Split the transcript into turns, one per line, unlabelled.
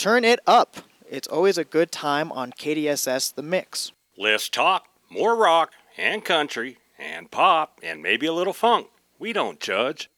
turn it up. It's always a good time on KDSS The Mix.
Less talk, more rock, and country, and pop, and maybe a little funk. We don't judge.